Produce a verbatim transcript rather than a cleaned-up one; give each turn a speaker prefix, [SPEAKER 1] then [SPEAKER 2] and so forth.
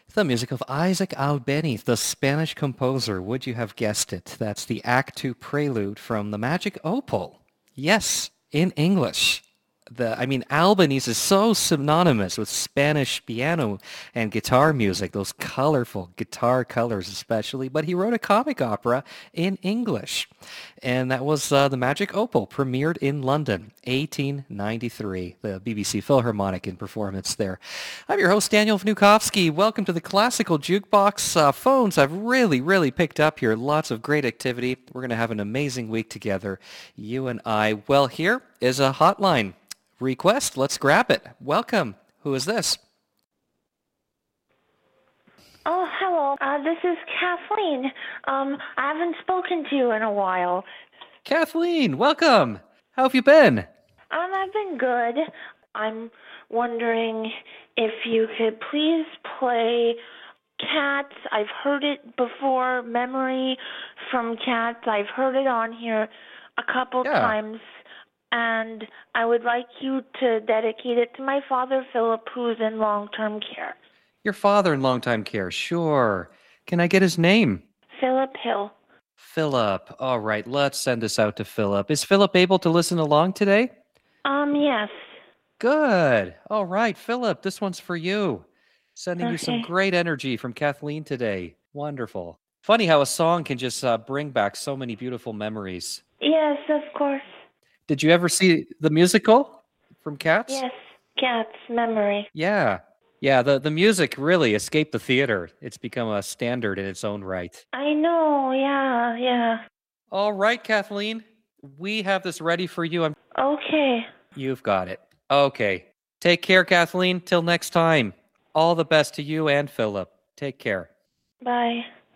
[SPEAKER 1] The music of Isaac Albéniz, the Spanish composer. Would you have guessed it? That's the Act Two prelude from The Magic Opal. Yes, in English. The I mean, Albéniz is so synonymous with Spanish piano and guitar music, those colorful guitar colors especially. But he wrote a comic opera in English, and that was uh, The Magic Opal, premiered in London, eighteen ninety-three. The B B C Philharmonic in performance there. I'm your host, Daniel Vnukovsky. Welcome to the Classical Jukebox. Uh, phones have really, really picked up here. Lots of great activity. We're going to have an amazing week together, you and I. Well, here is a hotline request. Let's grab it. Welcome. Who is this?
[SPEAKER 2] Oh, hello. Uh, this is Kathleen. Um, I haven't spoken to you in a while.
[SPEAKER 1] Kathleen, welcome. How have you been?
[SPEAKER 2] Um, I've been good. I'm wondering if you could please play Cats. I've heard it before, Memory from Cats. I've heard it on here a couple
[SPEAKER 1] Yeah.
[SPEAKER 2] times. And I would like you to dedicate it to my father, Philip, who's in long-term care.
[SPEAKER 1] Your father in long-time care. Sure. Can I get his name?
[SPEAKER 2] Philip Hill.
[SPEAKER 1] Philip. All right, let's send this out to Philip. Is Philip able to listen along today?
[SPEAKER 2] Um, yes.
[SPEAKER 1] Good. All right, Philip, this one's for you. Sending you some
[SPEAKER 2] Okay.
[SPEAKER 1] great energy from Kathleen today. Wonderful. Funny how a song can just uh, bring back so many beautiful memories.
[SPEAKER 2] Yes, of course.
[SPEAKER 1] Did you ever see the musical from Cats?
[SPEAKER 2] Yes, Cats, Memory.
[SPEAKER 1] Yeah. Yeah, the, the music really escaped the theater. It's become a standard in its own right.
[SPEAKER 2] I know, yeah, yeah.
[SPEAKER 1] All right, Kathleen. We have this ready for you. I'm...
[SPEAKER 2] Okay.
[SPEAKER 1] You've got it. Okay. Take care, Kathleen. Till next time. All the best to you and Philip. Take care.
[SPEAKER 2] Bye.